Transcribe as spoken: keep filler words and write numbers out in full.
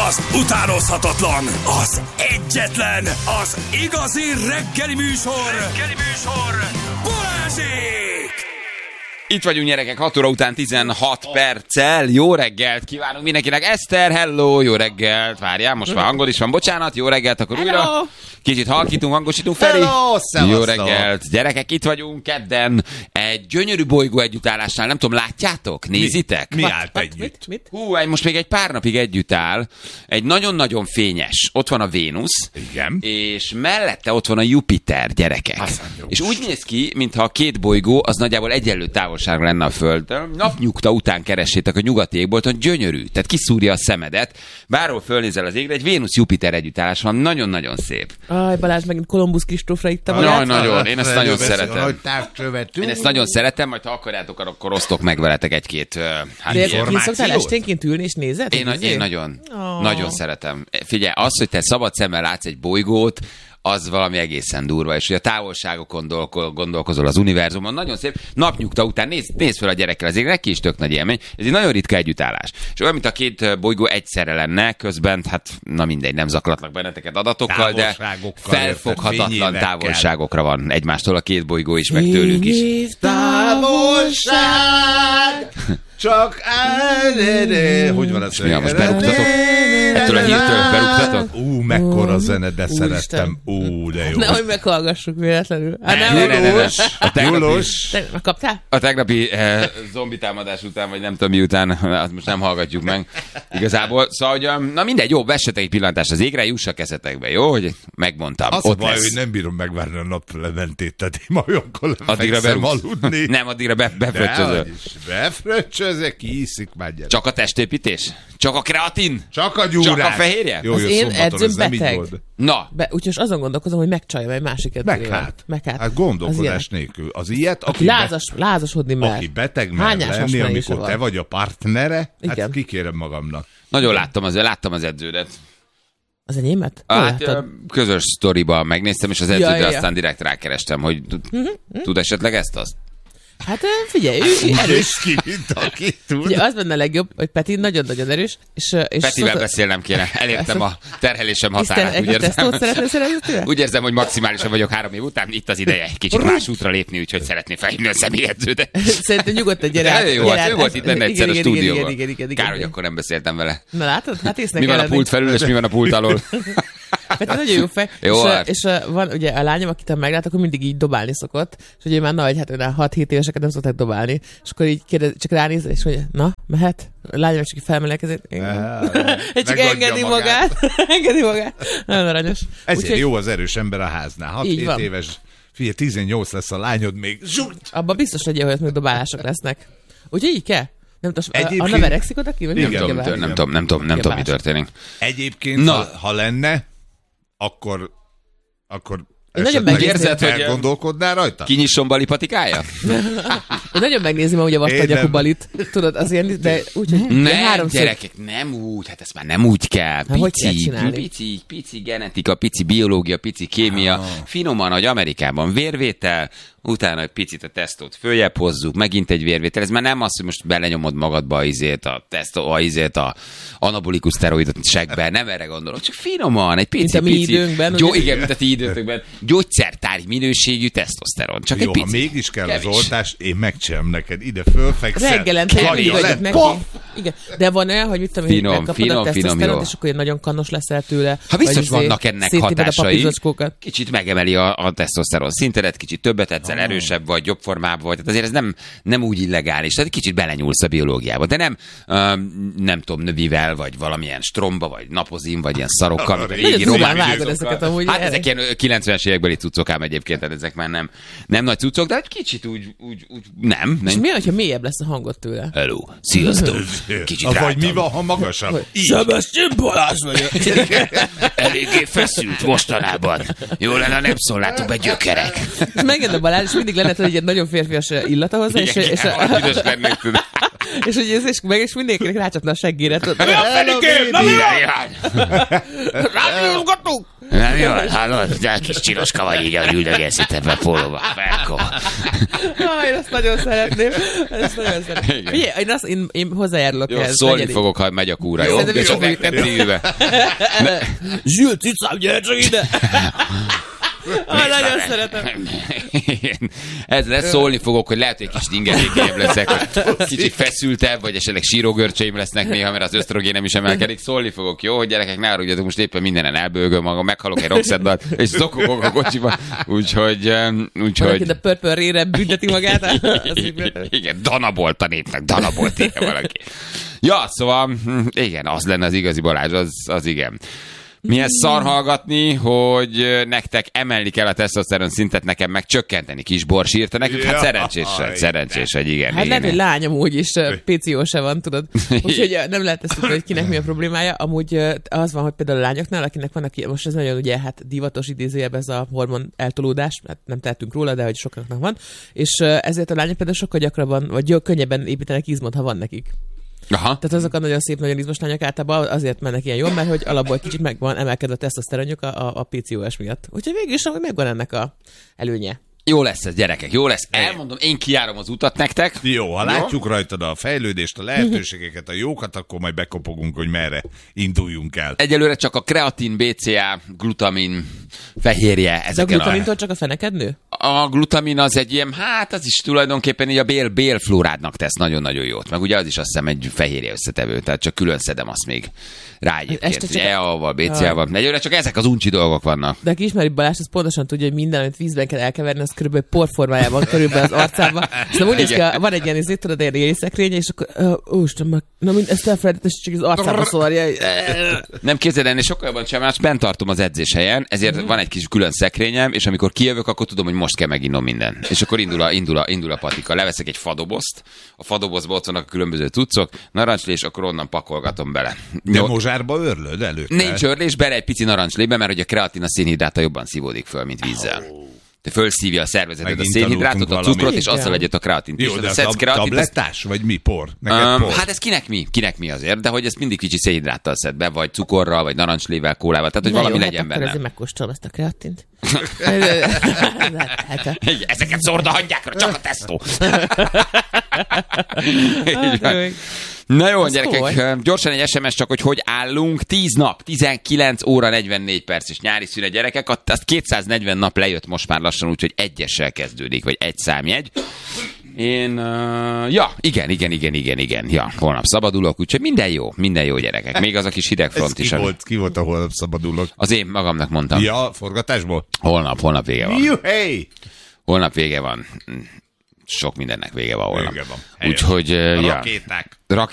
az utánozhatatlan, az egyetlen, az igazi reggeli műsor, reggeli műsor, Balázsék! Itt vagyunk, gyerekek, hat óra után tizenhat perccel. Jó reggelt kívánunk mindenkinek. Eszter, hello, jó reggelt. Várjál, most már hangod is van, bocsánat. Jó reggelt, akkor hello. Újra. Kicsit halkítunk, hangosítunk. Feri. Hello, jó reggelt. Gyerekek, itt vagyunk kedden egy gyönyörű bolygó együttállásnál. Nem tudom, látjátok? Nézitek? Mi, mi állt együtt? Mit? Mit? Hú, most még egy pár napig együtt áll. Egy nagyon-nagyon fényes. Ott van a Vénusz. Igen. És mellette ott van a Jupiter, gyerekek. És úgy néz ki, mintha a két bolygó az nagyjából egyenlő távolságra lenne a Földtől. Napnyugta után keressétek a nyugati égbolton, gyönyörű. Tehát kiszúrja a szemedet. Bárhol fölnézel az égre, egy Vénusz-Jupiter együttállás van. Nagyon-nagyon szép. Aj, Balázs megint Kolumbusz Kristófra itta magát. magát. Nagyon, én ezt nagyon szeretem. Én Én ezt nagyon szeretem, majd ha akarjátok, akkor osztok meg veletek egy-két uh, hát De ilyen. ki szoktál esténként ülni és nézed? Én, én nagyon, oh. nagyon szeretem. Figyelj, az, hogy te szabad szemmel látsz egy bolygót, az valami egészen durva, és hogy a távolságokon gondolkozol az univerzumon, nagyon szép. Napnyugta után nézd, nézd fel a gyerekkel az égre, neki is tök nagy élmény. Ez egy nagyon ritka együttállás. És olyan, mint a két bolygó egyszerre lenne, közben, hát na mindegy, nem zaklatlak benneteket adatokkal, de felfoghatatlan távolságokra van egymástól a két bolygó is, meg tőlük is. Távolság! Csak áll... Hogy van ez? Mi most berúgtatok? Ettől a hírtől berúgtatok? Ú, mekkora zene, de szerettem. Ú, de jó. Nehogy meghallgassuk véletlenül. Hát nem, ne, ne, ne, ne. A tegnapi, kaptál? A tegnapi eh, zombi támadás után, vagy nem tudom mi után, azt most nem hallgatjuk meg igazából. Szóval, hogy, na mindegy, jó, vessetek egy pillantást az égre, jussak eszetekbe, jó? Hogy megmondtam. Az ott baj, lesz. hogy nem bírom megvárni a nap lementét, tehát én majd akkor addigra fekszem aludni. Nem, addigra be, befröccsözöl. Befröccsözök, kiiszik már gyerek. Csak a testépítés? Csak a kreatin? Csak a gyúrás. Csak a fehérje? Jó, az jó, én edzőm beteg. Na. Be, úgyhogy azon gondolkozom, hogy megcsaljam egy másik edzővel. Meg hát. Meg hát. Hát gondolkodás nélkül. Az ilyet, aki, aki lázas, be, lázasodni mer. Aki beteg mer lenni, amikor te van. vagy a partnere, igen. Hát kikérem magamnak. Nagyon láttam az, láttam az edződet. Az enyémet? Hát közös sztoriban megnéztem, és az edződre ja, aztán ja. direkt rákerestem, hogy tud esetleg ezt azt? Hát figyelj, ő erős. Ki, mint aki tud. Ugye az benne a legjobb, hogy Peti nagyon-nagyon erős. És, és Petivel szóval... beszélnem kéne. Elértem a terhelésem határát, úgy érzem. Úgy érzem, hogy maximálisan vagyok három év után. Itt az ideje egy kicsit más útra lépni, úgyhogy szeretném felhívni a személyedződet. Szerintem nyugodtan gyere. Nagyon jó, hát ő volt itt benne egyszer a stúdióban. Kár, hogy igen. akkor nem beszéltem vele. Na látod? Hát észnek mi van a pult felül, és mi van a pult alól? Peti nagyon jó fej. Jó, és, és van ugye a lányom, akit meglát, akkor mindig így dobálni szokott. És ugye már nagy, hát olyan hat-hét éveseket nem szokták dobálni. És akkor így kérdez, csak ránéz, és mondja, na, mehet? A lányom csak így felmel a kezét. Csak engedi magát. engedi magát. Nagyon aranyos. Ezért Úgyhogy... jó az erős ember a háznál. hat-hét éves, figyelj, tizennyolc lesz a lányod még. Abban biztos legyen, hogy még dobálások lesznek. Úgyhogy így kell? Nem tudom, Egyébként... Anna verekszik oda ki? Nem, nem, tudom, nem, tudom, nem tudom, nem tudom, nem tudom, mi történik. Egyébként, ha, ha lenne, akkor, akkor nagyon megérzed, hogy elgondolkodnál rajta? Kinyisson Bali patikája? Nagyon megnézem, hogy a vastagyakú Balit. Tudod, az ilyen, de úgy, hogy nem, háromszor... gyerekek, nem úgy, hát ezt már nem úgy kell. Pici, kell pici, pici genetika, pici biológia, pici kémia, ah. finoman, hogy Amerikában vérvétel, utána egy picit a tesztót följebb hozzuk, megint egy vérvétel. Ez már nem az, hogy most belenyomod magadba a izét, a tesztó, a izét, a anabolikus szteroidot segbe, nem erre gondolok, csak finoman, egy pici, mint a mi pici. időnkben. Gyó, igen, mint a ti időtökben. Gyógyszertári minőségű tesztoszteron. Csak jó, egy pici. Ha mégis kell kevés. Az oltás, én megcsinálom neked, ide fölfekszel. Reggelente így vagyok neki. Igen. De van olyan, hogy mit tudom, hogy megkapod a tesztoszteront, és akkor ilyen nagyon kanos leszel tőle. Ha biztos vannak ennek hatásai, a kicsit megemeli a, a tesztoszteron szintedet, kicsit többet egyszer ah. erősebb vagy, jobb formában vagy. Tehát azért ez nem, nem úgy illegális. Tehát kicsit belenyúlsz a biológiába. De nem, um, nem tudom, növivel, vagy valamilyen stromba, vagy napozin, vagy ilyen szarokkal. Régi román ezeket amúgy. Hát ezek ilyen kilencvenes évekbeli cuccok ám egyébként, tehát ezek már nem, nem nagy cuccok, de egy kicsit úgy, úgy, úgy nem. És mi, hogyha mélyebb lesz a hangod tőle? Hello, sziasztok. Kicsit rátam. Vagy mi van, ha magasabb? Sebestyén Balázs vagyok. Eléggé feszült mostanában. Jó lenne, nem szólnátok be gyökerek. És megjön a Balázs, és mindig lenne, hogy egy nagyon férfias illata hozzá. És, és a... és hogy ez is meg is mindenkinek rácsapna a seggére. Na mi a fenikém? Na mi van? Rádiózgatunk! Nem jó, hallod? De kis csiroska vagy így, ahogy üldögélsz itt ebben a pólóba. Felkó. Én azt nagyon szeretném. Ezt nagyon szeretném. Figyelj, én, azt, én, én hozzájárulok jó, ehhez. szólni negyedik. fogok, ha megy a kúra, jó? jó? Csak nem tűjbe. Zsül, cicám, gyere csak ide! Ah, nagyon szeretem. Ez lesz, szólni fogok, hogy lehet, hogy egy kicsit ingerékenyebb leszek, hogy kicsit feszültebb, vagy esetleg sírógörcseim lesznek néha, mert az ösztrogénem is emelkedik. Szólni fogok, jó? Hogy gyerekek, ne haragudjatok, most éppen mindenen elbőgöm magam, meghalok egy rocksetben, és zokogok a kocsiban. Úgyhogy... úgyhogy... de Purple Rain-re bünteti magát. Igen, danabolt a népnek, danabolt írja valaki. Ja, szóval, igen, az lenne az igazi Balázs, az, az igen. Milyen szar hallgatni, hogy nektek emelni kell a tesztoszteron szintet, nekem meg csökkenteni, kis Bors írta nekünk. Hát szerencsés, ja, szerencsés, hogy igen. Hát igen. lehet, hogy lány amúgy is pé cé ó se van, tudod. Úgyhogy nem lehet ezt tudni, hogy kinek mi a problémája. Amúgy az van, hogy például a lányoknál, akinek van, aki most ez nagyon ugye hát divatos idézőjebb ez a hormon eltolódás, hát nem tehetünk róla, de hogy sokaknak van. És ezért a lányok például sokkal gyakrabban, vagy könnyebben építenek izmot, ha van nekik. Aha. Tehát azok a nagyon szép, nagyon izmos lányok általában azért mennek ilyen jól, mert hogy alapból kicsit meg van emelkedve a tesztoszteronjuk a, a, a pé cé o es miatt. Úgyhogy végül is hogy megvan ennek a előnye. Jó lesz ez, gyerekek, jó lesz. Elmondom, én kijárom az utat nektek. Jó, ha látjuk rajtad a fejlődést, a lehetőségeket, a jókat, akkor majd bekopogunk, hogy merre induljunk el. Egyelőre csak a kreatin, bé cé á, glutamin, fehérje. De a glutamintól a... csak a feneked nő? A glutamin az egy ilyen, hát az is tulajdonképpen így a bél, bélflórádnak tesz nagyon-nagyon jót. Meg ugye az is azt hiszem egy fehérje összetevő, tehát csak külön szedem azt még rá egyébként. Csak... E á-val, bé cé á-val. Egyelőre csak ezek az uncsi dolgok vannak. De aki ismeri Balázs, az pontosan tudja, hogy minden, amit vízben kell elkeverni, az körülbelül porformájában kerül be az arcába. És nem úgy néz ki, van egy ilyen izét, tudod, egy részekrény, és akkor, ó, Isten, na mind ezt elfelejtett, és csak az arcába szórja. Nem képzeld el, sokkal jobban csinálom, bent tartom az edzéshelyen, ezért mm-hmm. van egy kis külön szekrényem, és amikor kijövök, akkor tudom, hogy most kell meginnom minden. És akkor indul a, indul a, indul a patika. Leveszek egy fadobozt, a fadobozban ott vannak a különböző cuccok, narancslé, és akkor onnan pakolgatom bele. De Jó. Mozsárba örlöd előtte? Nincs örlés, bele egy pici narancslébe, mert hogy a kreatin a szénhidráta jobban szívódik föl, mint vízzel. Oh. Te fölszívja a szervezeted a szénhidrátot, a cukrot, és azzal egyet a kreatint. Jó, de a tab- tablettás, vagy mi por? Um, por? Hát ez kinek mi? Kinek mi azért? De hogy ezt mindig kicsi szénhidráttal szed be, vagy cukorral, vagy narancslével, kólával, tehát hogy na valami jó, legyen hát benne. Akkor megkóstolom ezt a kreatint. Ezeket szórda hagyják, csak a tesztó. Na jó, gyerekek, komoly. Gyorsan egy es em es csak, hogy hogy állunk. tíz nap, tizenkilenc óra negyvennégy perc és nyári szünet, gyerekek. Azt kétszáznegyven nap lejött most már lassan, úgyhogy egyessel kezdődik, vagy egy számjegy. Én, uh, ja, igen, igen, igen, igen, igen. Ja, holnap szabadulok, úgyhogy minden jó, minden jó, gyerekek. Még az a kis hidegfront is. Ki volt, ki volt a holnap szabadulok? Az én magamnak mondtam. Ja, forgatásból? Holnap, holnap vége van. Juhé! Holnap vége van. Sok mindennek vége van holnap. Vége van. Úgyhogy, uh, ja. Rakéták. Rak-